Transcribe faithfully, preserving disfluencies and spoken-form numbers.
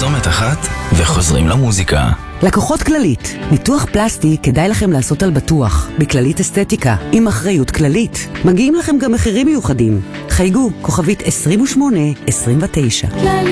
פרסומת אחת וחוזרים למוזיקה. לקוחות כללית, ניתוח פלסטי כדאי לכם לעשות על בטוח, בכללית אסתטיקה, עם אחריות כללית. מגיעים לכם גם מחירים מיוחדים. חייגו, כוכבית עשרים ושמונה עשרים ותשע.